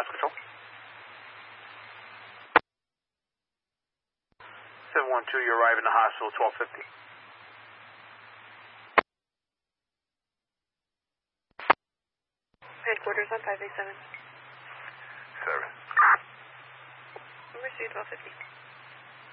Control. 712, you're arriving to hospital 1250. Headquarters on 587. Service. Number 1250.